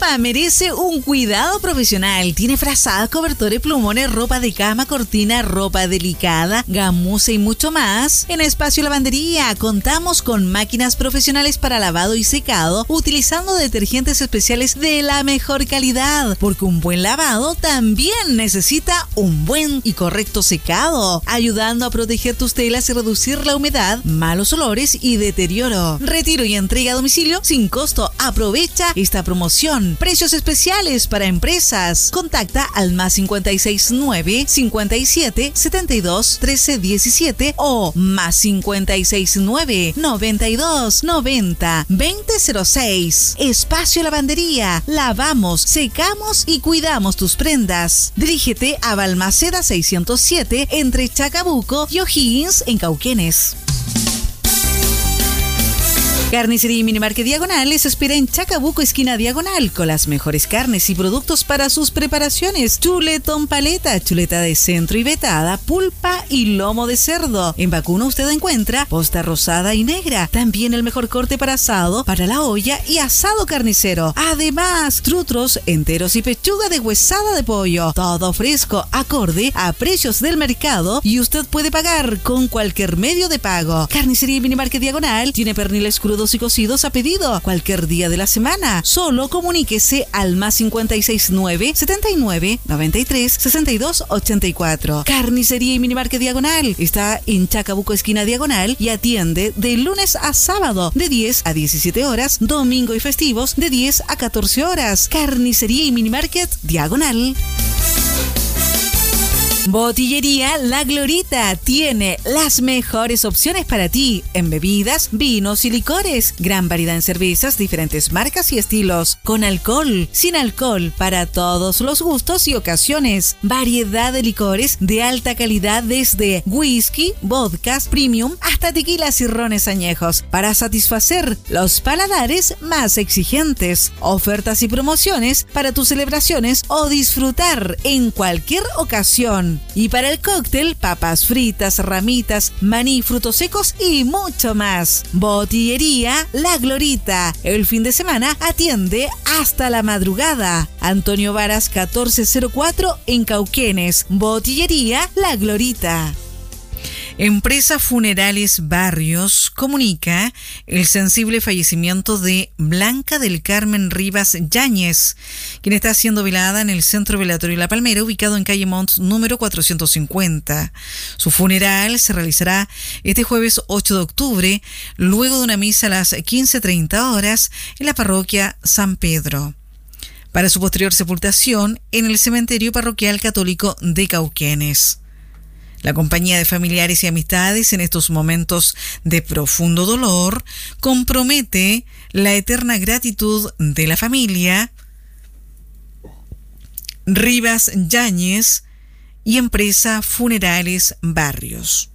ropa merece un cuidado profesional. Tiene frazadas, cobertores, plumones, ropa de cama, cortina, ropa delicada, gamuza y mucho más. En Espacio Lavandería contamos con máquinas profesionales para lavado y secado, utilizando detergentes especiales de la mejor calidad, porque un buen lavado también necesita un buen y correcto secado, ayudando a proteger tus telas y reducir la humedad, malos olores y deterioro. Retiro y entrega a domicilio sin costo. Aprovecha esta promoción. Precios especiales para empresas. Contacta al +569 57 72 13 17 o +569 92 90 20 06. Espacio Lavandería. Lavamos, secamos y cuidamos tus prendas. Dirígete a Balmaceda 607 entre Chacabuco y O'Higgins en Cauquenes. Carnicería y Minimarket Diagonal les espera en Chacabuco, esquina Diagonal, con las mejores carnes y productos para sus preparaciones. Chuletón paleta, chuleta de centro y vetada, pulpa y lomo de cerdo. En vacuno usted encuentra posta rosada y negra. También el mejor corte para asado, para la olla y asado carnicero. Además, trutros enteros y pechuga deshuesada de pollo. Todo fresco, acorde a precios del mercado y usted puede pagar con cualquier medio de pago. Carnicería y Minimarket Diagonal tiene perniles crudos y cocidos a pedido cualquier día de la semana. Solo comuníquese al +569 79 93 62 84. Carnicería y Minimarket Diagonal está en Chacabuco, esquina Diagonal, y atiende de lunes a sábado de 10 a 17 horas, domingo y festivos de 10 a 14 horas. Carnicería y Minimarket Diagonal. Botillería La Glorita tiene las mejores opciones para ti en bebidas, vinos y licores. Gran variedad en cervezas, diferentes marcas y estilos. Con alcohol, sin alcohol, para todos los gustos y ocasiones. Variedad de licores de alta calidad desde whisky, vodkas, premium, hasta tequilas y rones añejos para satisfacer los paladares más exigentes. Ofertas y promociones para tus celebraciones o disfrutar en cualquier ocasión. Y para el cóctel, papas fritas, ramitas, maní, frutos secos y mucho más. Botillería La Glorita. El fin de semana atiende hasta la madrugada. Antonio Varas 1404 en Cauquenes. Botillería La Glorita. Empresa Funerales Barrios comunica el sensible fallecimiento de Blanca del Carmen Rivas Yáñez, quien está siendo velada en el Centro Velatorio La Palmera, ubicado en calle Montt número 450. Su funeral se realizará este jueves 8 de octubre, luego de una misa a las 15:30 horas en la parroquia San Pedro, para su posterior sepultación en el cementerio parroquial católico de Cauquenes. La compañía de familiares y amistades en estos momentos de profundo dolor compromete la eterna gratitud de la familia Rivas Yáñez y Empresa Funerales Barrios.